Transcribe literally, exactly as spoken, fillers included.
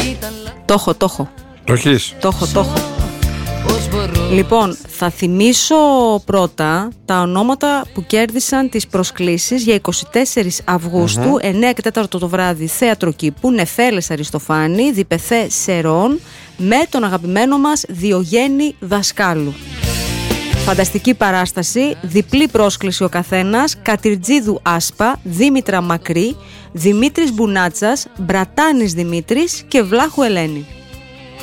Το έχω, το έχω. Το έχεις? Το έχω, το έχω. Λοιπόν, θα θυμίσω πρώτα τα ονόματα που κέρδισαν τις προσκλήσεις για εικοστή τέταρτη Αυγούστου, mm-hmm. εννέα και τέσσερα το βράδυ, Θέατρο Κήπου, Νεφέλες Αριστοφάνη, Διπεθέ Σερών, με τον αγαπημένο μας Διογέννη Δασκάλου. Φανταστική παράσταση, διπλή πρόσκληση ο καθένας, Κατυρτζίδου Άσπα, Δήμητρα Μακρύ, Δημήτρης Μπουνάτσας, Μπρατάνης Δημήτρης και Βλάχου Ελένη.